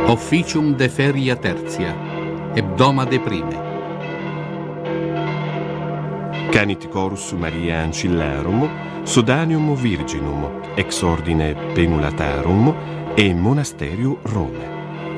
Officium de feria tertia, hebdomade prime. Canit chorus Maria Ancillarum, Sodanium Virginum, ex ordine Penulatarum e Monasterio Rome.